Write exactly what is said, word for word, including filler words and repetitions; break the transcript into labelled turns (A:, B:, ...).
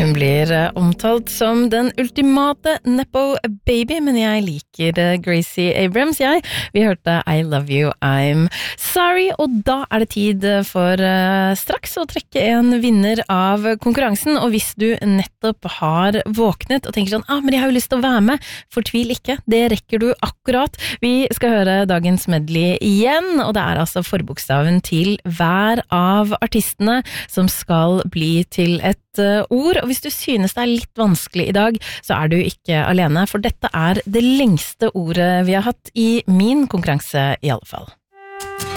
A: Hun blir omtalt som den ultimate Nepo baby, men jeg liker Gracie Abrams, jeg. Vi hørte I Love You, I'm Sorry, og da er det tid for straks å trekke en vinner av konkurransen, og hvis du nettopp har våknet og tenker sånn, ah, men jeg har jo lyst til å være med, fortvil ikke, det rekker du akkurat. Vi skal høre dagens medley igjen, og det er altså forbokstaven til hver av artistene som skal bli til et ord, og hvis du synes det er litt vanskelig i dag, så er du ikke alene, for dette er det lengste ordet vi har hatt i min konkurranse i alle fall.